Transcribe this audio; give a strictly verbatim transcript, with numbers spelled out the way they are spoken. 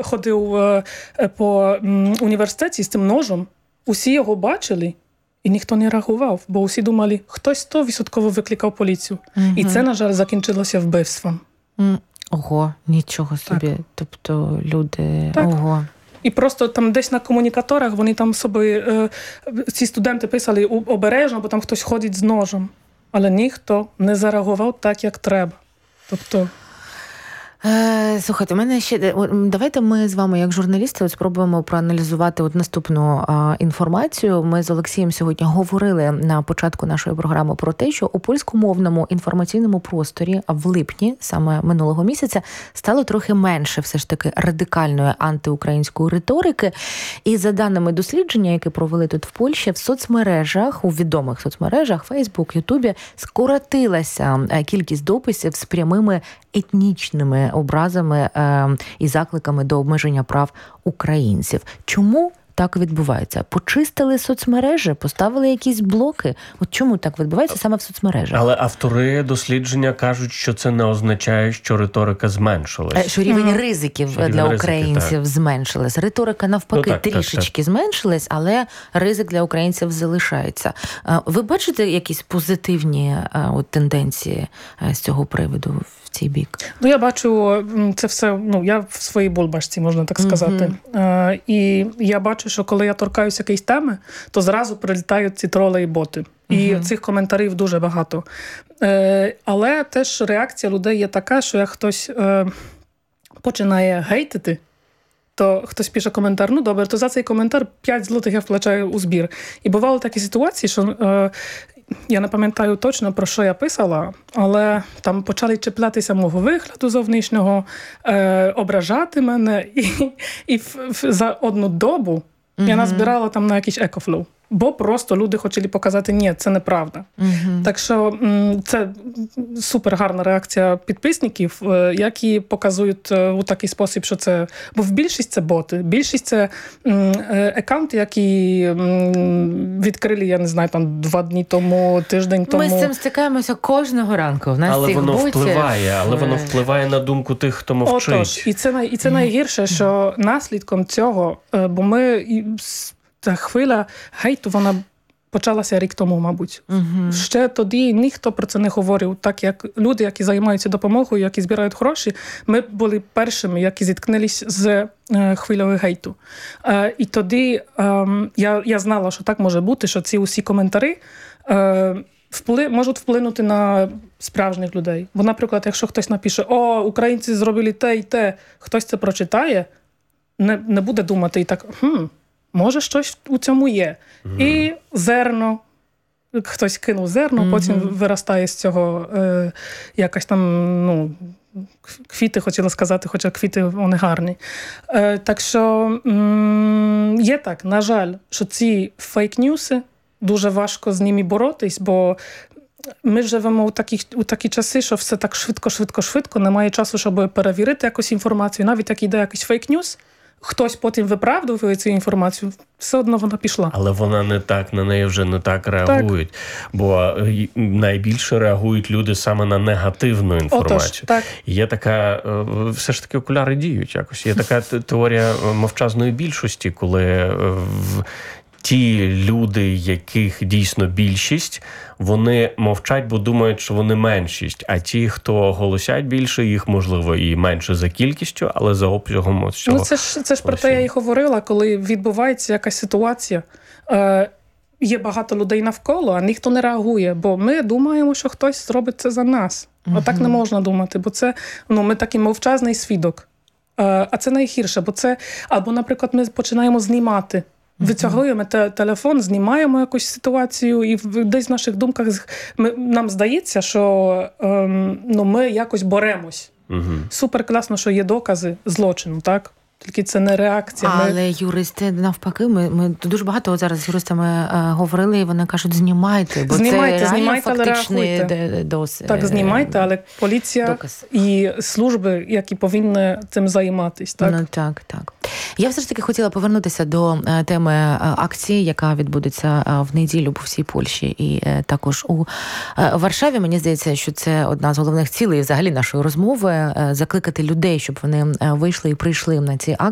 ходив по університеті з цим ножом, усі його бачили, і ніхто не реагував, бо усі думали, хтось сто відсотків викликав поліцію. Угу. І це, на жаль, закінчилося вбивством. Ого, нічого собі. Так. Тобто люди... Так. Ого. І просто там десь на комунікаторах вони там собі, е, ці студенти писали обережно, бо там хтось ходить з ножем. Але ніхто не зареагував так, як треба. Тобто... Слухайте, у мене ще... Давайте ми з вами, як журналісти, от спробуємо проаналізувати от наступну а, інформацію. Ми з Олексієм сьогодні говорили на початку нашої програми про те, що у польськомовному інформаційному просторі в липні, саме минулого місяця, стало трохи менше все ж таки радикальної антиукраїнської риторики. І за даними дослідження, яке провели тут в Польщі, в соцмережах, у відомих соцмережах, Фейсбук, Ютубі, скоротилася кількість дописів з прямими етнічними образами е, і закликами до обмеження прав українців. Чому так відбувається? Почистили соцмережі, поставили якісь блоки? От чому так відбувається саме в соцмережах? Але автори дослідження кажуть, що це не означає, що риторика зменшилась. Що рівень mm-hmm. ризиків що для ризики, українців так. зменшилась. Риторика навпаки ну, так, трішечки так, так. зменшилась, але ризик для українців залишається. Ви бачите якісь позитивні от, тенденції з цього приводу в цей бік? Ну, я бачу, це все, ну, я в своїй бульбашці, можна так сказати. Mm-hmm. І я бачу, що коли я торкаюся якоїсь теми, то зразу прилітають ці троли і боти. І uh-huh. цих коментарів дуже багато. Е, але теж реакція людей є така, що як хтось е, починає гейтити, то хтось пише коментар, ну добре, то за цей коментар п'ять злотих я вплачаю у збір. І бували такі ситуації, що е, я не пам'ятаю точно, про що я писала, але там почали чіплятися мого вигляду зовнішнього, е, ображати мене. І, і в, в, за одну добу mm-hmm. я назбирала там на якийсь екофлоу. Бо просто люди хотіли показати, ні, це неправда. Mm-hmm. Так що це супер гарна реакція підписників, які показують у такий спосіб, що це... Бо в більшість це боти, більшість це аккаунти, які відкрили, я не знаю, там два дні тому, тиждень тому. Ми з цим стикаємося кожного ранку. В нас але воно ботів... впливає, але воно впливає на думку тих, хто мовчить. Отож, і це, і це найгірше, що наслідком цього, бо ми... Та хвиля гейту, вона почалася рік тому, мабуть. Uh-huh. Ще тоді ніхто про це не говорив. Так як люди, які займаються допомогою, які збирають гроші, ми були першими, які зіткнулись з е, хвилею гейту. Е, і тоді е, я, я знала, що так може бути, що ці усі коментарі е, впли, можуть вплинути на справжніх людей. Бо, наприклад, якщо хтось напише, о, українці зробили те і те, хтось це прочитає, не, не буде думати і так, хм, може, щось у цьому є. Mm-hmm. І зерно, хтось кинув зерно, mm-hmm. потім виростає з цього е, якась там, ну, квіти, хотіла сказати, хоча квіти, вони гарні. Е, так що м- є так, на жаль, що ці фейк-ньюси, дуже важко з ними боротись, бо ми живемо у такі, у такі часи, що все так швидко, швидко, швидко, немає часу, щоб перевірити якусь інформацію. Навіть як йде якийсь фейк-ньюс, хтось потім виправдовує цю інформацію, все одно вона пішла. Але вона не так, на неї вже не так реагують. Так. Бо найбільше реагують люди саме на негативну інформацію. Отож, так. Є така, все ж таки окуляри діють якось. Є така теорія мовчазної більшості, коли в ті люди, яких дійсно більшість, вони мовчать, бо думають, що вони меншість. А ті, хто голосять більше, їх, можливо, і менше за кількістю, але за обсягом цього. Ну, це ж, це ж про те, я і говорила, коли відбувається якась ситуація, е, є багато людей навколо, а ніхто не реагує, бо ми думаємо, що хтось зробить це за нас. Uh-huh. А так не можна думати, бо це, ну, ми такий мовчазний свідок. Е, а це найгірше, бо це, або, наприклад, ми починаємо знімати. Витягуємо те- телефон, знімаємо якусь ситуацію, і десь в наших думках ми, нам здається, що ем, ну, ми якось боремось. Угу. Супер класно, що є докази злочину, так? Тільки це не реакція. Але ми... юристи, навпаки, ми, ми дуже багато зараз з юристами е, говорили, і вони кажуть, знімайте, бо знімайте, це знімайте, фактичний досвід. Так, знімайте, але поліція доказ. І служби, які повинні цим займатися. Так? Ну, так, так. Я все ж таки хотіла повернутися до е, теми акції, яка відбудеться е, в неділю по всій Польщі і е, також у е, Варшаві. Мені здається, що це одна з головних цілей взагалі нашої розмови – закликати людей, щоб вони вийшли і прийшли на ці